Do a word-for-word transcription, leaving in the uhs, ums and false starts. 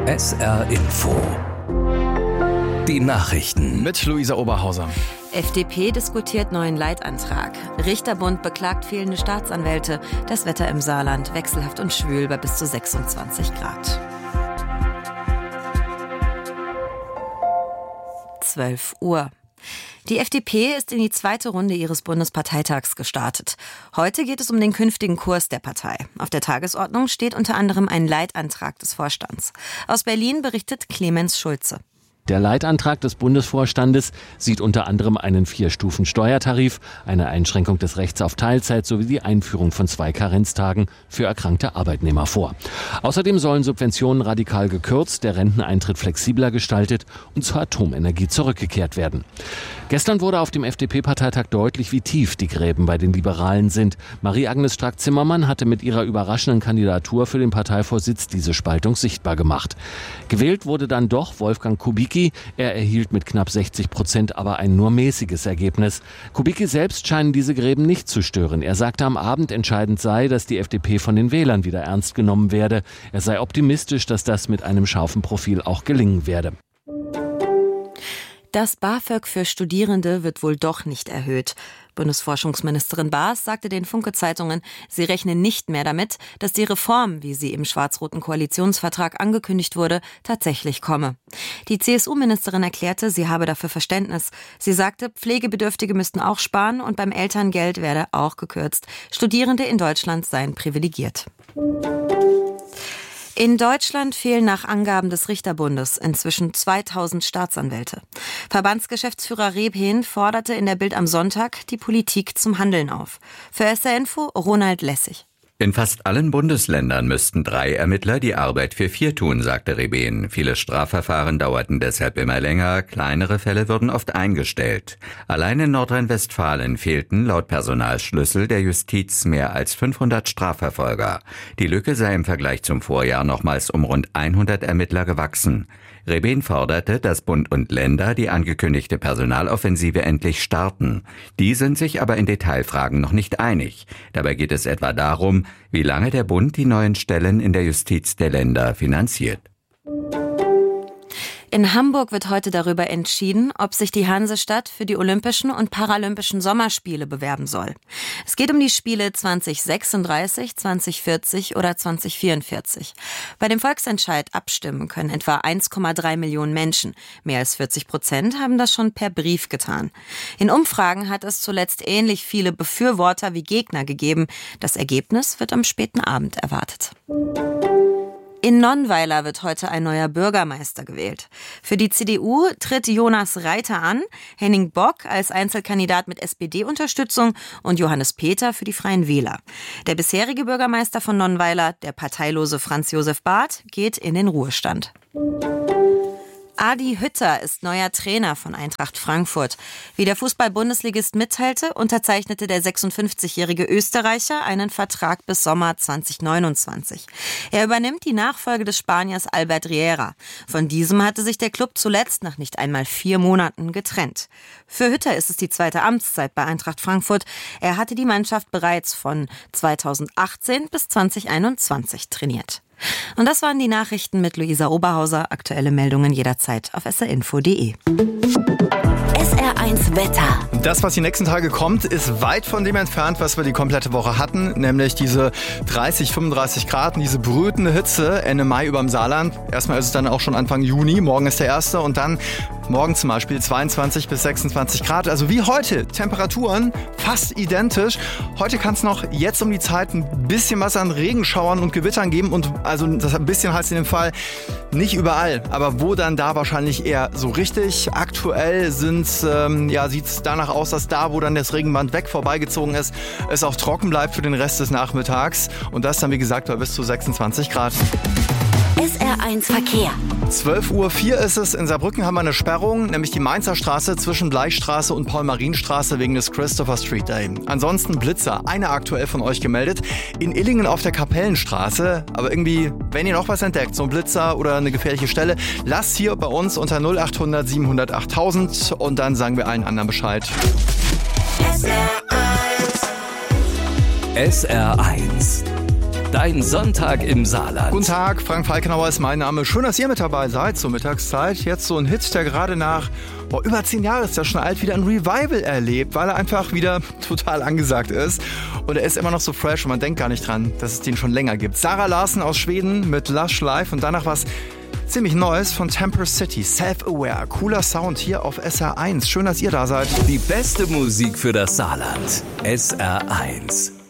S R Info. Die Nachrichten mit Luisa Oberhauser. F D P diskutiert neuen Leitantrag. Richterbund beklagt fehlende Staatsanwälte. Das Wetter im Saarland wechselhaft und schwül bei bis zu sechsundzwanzig Grad. zwölf Uhr. Die F D P ist in die zweite Runde ihres Bundesparteitags gestartet. Heute geht es um den künftigen Kurs der Partei. Auf der Tagesordnung steht unter anderem ein Leitantrag des Vorstands. Aus Berlin berichtet Clemens Schulze. Der Leitantrag des Bundesvorstandes sieht unter anderem einen Vier-Stufen-Steuertarif, eine Einschränkung des Rechts auf Teilzeit sowie die Einführung von zwei Karenztagen für erkrankte Arbeitnehmer vor. Außerdem sollen Subventionen radikal gekürzt, der Renteneintritt flexibler gestaltet und zur Atomenergie zurückgekehrt werden. Gestern wurde auf dem F D P-Parteitag deutlich, wie tief die Gräben bei den Liberalen sind. Marie-Agnes Strack-Zimmermann hatte mit ihrer überraschenden Kandidatur für den Parteivorsitz diese Spaltung sichtbar gemacht. Gewählt wurde dann doch Wolfgang Kubicki. Er erhielt mit knapp sechzig Prozent aber ein nur mäßiges Ergebnis. Kubicki selbst scheinen diese Gräben nicht zu stören. Er sagte am Abend, entscheidend sei, dass die F D P von den Wählern wieder ernst genommen werde. Er sei optimistisch, dass das mit einem scharfen Profil auch gelingen werde. Das BAföG für Studierende wird wohl doch nicht erhöht. Bundesforschungsministerin Baas sagte den Funke-Zeitungen, sie rechnen nicht mehr damit, dass die Reform, wie sie im schwarz-roten Koalitionsvertrag angekündigt wurde, tatsächlich komme. Die C S U-Ministerin erklärte, sie habe dafür Verständnis. Sie sagte, Pflegebedürftige müssten auch sparen und beim Elterngeld werde auch gekürzt. Studierende in Deutschland seien privilegiert. In Deutschland fehlen nach Angaben des Richterbundes inzwischen zweitausend Staatsanwälte. Verbandsgeschäftsführer Rebhen forderte in der Bild am Sonntag die Politik zum Handeln auf. Für S R Info Ronald Lessig. In fast allen Bundesländern müssten drei Ermittler die Arbeit für vier tun, sagte Rebhen. Viele Strafverfahren dauerten deshalb immer länger, kleinere Fälle wurden oft eingestellt. Allein in Nordrhein-Westfalen fehlten laut Personalschlüssel der Justiz mehr als fünfhundert Strafverfolger. Die Lücke sei im Vergleich zum Vorjahr nochmals um rund hundert Ermittler gewachsen. Rebhen forderte, dass Bund und Länder die angekündigte Personaloffensive endlich starten. Die sind sich aber in Detailfragen noch nicht einig. Dabei geht es etwa darum, wie lange der Bund die neuen Stellen in der Justiz der Länder finanziert. In Hamburg wird heute darüber entschieden, ob sich die Hansestadt für die Olympischen und Paralympischen Sommerspiele bewerben soll. Es geht um die Spiele zwanzig sechsunddreißig, zwanzig vierzig oder zwanzig vierundvierzig. Bei dem Volksentscheid abstimmen können etwa eins Komma drei Millionen Menschen. Mehr als vierzig Prozent haben das schon per Brief getan. In Umfragen hat es zuletzt ähnlich viele Befürworter wie Gegner gegeben. Das Ergebnis wird am späten Abend erwartet. In Nonnweiler wird heute ein neuer Bürgermeister gewählt. Für die C D U tritt Jonas Reiter an, Henning Bock als Einzelkandidat mit S P D-Unterstützung und Johannes Peter für die Freien Wähler. Der bisherige Bürgermeister von Nonnweiler, der parteilose Franz Josef Barth, geht in den Ruhestand. Adi Hütter ist neuer Trainer von Eintracht Frankfurt. Wie der Fußball-Bundesligist mitteilte, unterzeichnete der sechsundfünfzigjährige Österreicher einen Vertrag bis Sommer zwanzig neunundzwanzig. Er übernimmt die Nachfolge des Spaniers Albert Riera. Von diesem hatte sich der Club zuletzt nach nicht einmal vier Monaten getrennt. Für Hütter ist es die zweite Amtszeit bei Eintracht Frankfurt. Er hatte die Mannschaft bereits von zweitausendachtzehn bis zweitausendeinundzwanzig trainiert. Und das waren die Nachrichten mit Luisa Oberhauser. Aktuelle Meldungen jederzeit auf s r info punkt d e. S R eins Wetter. Das, was die nächsten Tage kommt, ist weit von dem entfernt, was wir die komplette Woche hatten. Nämlich diese dreißig, fünfunddreißig Grad, diese brütende Hitze Ende Mai über dem Saarland. Erstmal ist es dann auch schon Anfang Juni. Morgen ist der erste. Und dann morgen zum Beispiel zweiundzwanzig bis sechsundzwanzig Grad. Also wie heute. Temperaturen fast identisch. Heute kann es noch jetzt um die Zeit ein bisschen was an Regenschauern und Gewittern geben. Und also das ein bisschen heißt in dem Fall nicht überall. Aber wo dann da wahrscheinlich eher so richtig. Aktuell sind ähm, ja, sieht es danach aus, dass da, wo dann das Regenband weg vorbeigezogen ist, es auch trocken bleibt für den Rest des Nachmittags. Und das dann, wie gesagt, bei bis zu sechsundzwanzig Grad. S R eins Verkehr. zwölf Uhr vier ist es. In Saarbrücken haben wir eine Sperrung, nämlich die Mainzer Straße zwischen Bleichstraße und Paul-Marien-Straße wegen des Christopher Street Day. Ansonsten Blitzer, eine aktuell von euch gemeldet. In Illingen auf der Kapellenstraße. Aber irgendwie, wenn ihr noch was entdeckt, so ein Blitzer oder eine gefährliche Stelle, lasst hier bei uns unter null achthundert siebenhundert achttausend und dann sagen wir allen anderen Bescheid. S R eins. S R eins. Dein Sonntag im Saarland. Guten Tag, Frank Falkenauer ist mein Name. Schön, dass ihr mit dabei seid zur Mittagszeit. Jetzt so ein Hit, der gerade nach oh, über zehn Jahren ist der schon alt, wieder ein Revival erlebt, weil er einfach wieder total angesagt ist. Und er ist immer noch so fresh und man denkt gar nicht dran, dass es den schon länger gibt. Zara Larsson aus Schweden mit Lush Life und danach was ziemlich Neues von Temper City, Self-Aware. Cooler Sound hier auf S R eins. Schön, dass ihr da seid. Die beste Musik für das Saarland. S R eins.